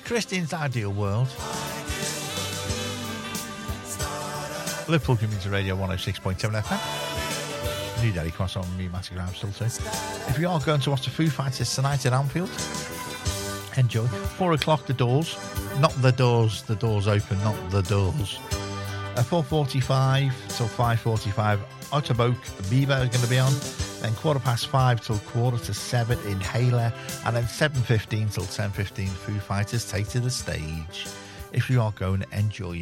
Christian's Ideal World. Liverpool Community Radio 106.7 FM. New Delhi Cross on Newmatic Ground still too. If you are going to watch the Foo Fighters tonight at Anfield, enjoy. 4 o'clock, the doors. Not the doors, the doors open, not the doors. 4:45 till 5:45, Otterboke Bieber is going to be on. Then 5:15 till 6:45, Inhaler. And then 7:15 till 10:15, Foo Fighters take to the stage. If you are going, enjoy